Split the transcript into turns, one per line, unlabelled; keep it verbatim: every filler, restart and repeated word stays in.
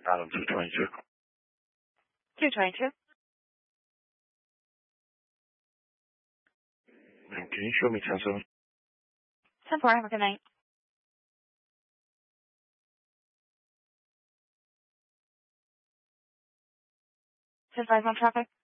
Adam two twenty-two.
two twenty-two.
Ma'am, can you show me ten seven?
ten four, have a good night. ten five on traffic.